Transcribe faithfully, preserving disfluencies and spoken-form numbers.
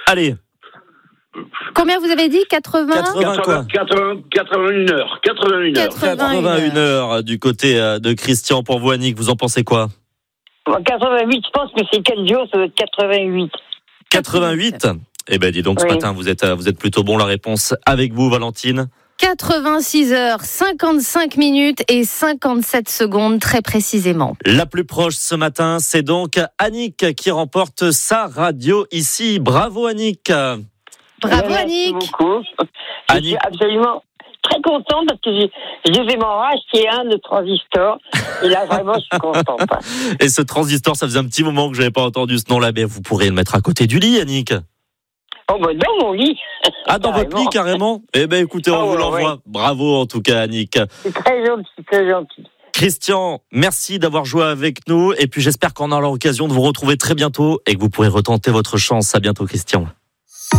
Allez. Combien vous avez dit? quatre-vingts quatre-vingts quoi? quatre-vingts, quatre-vingt-une heures. quatre-vingt-une heures. quatre-vingt-une heures du côté de Christian. Pour vous, Annick, vous en pensez quoi? quatre-vingt-huit, je pense que c'est quatre jours, ça doit être quatre-vingt-huit. quatre-vingt-huit. Eh ben, dis donc, ce oui. matin, vous êtes, vous êtes plutôt bon. La réponse avec vous, Valentine. quatre-vingt-six heures, cinquante-cinq minutes et cinquante-sept secondes, très précisément. La plus proche ce matin, c'est donc Annick qui remporte sa radio ici. Bravo, Annick. Bravo, Merci Annick. beaucoup. Je Annick. suis absolument très contente parce que j'ai, je devais m'en racheter un de transistor. Et là, vraiment, je suis contente. Et ce transistor, ça faisait un petit moment que je n'avais pas entendu ce nom-là. Mais vous pourrez le mettre à côté du lit, Annick. Oh, bah, dans mon lit. Ah, dans votre lit, carrément? Eh ben, écoutez, on Ah, vous ouais, l'envoie. ouais. Bravo, en tout cas, Annick. C'est très gentil, très gentil. Christian, merci d'avoir joué avec nous. Et puis, j'espère qu'on aura l'occasion de vous retrouver très bientôt et que vous pourrez retenter votre chance. À bientôt, Christian.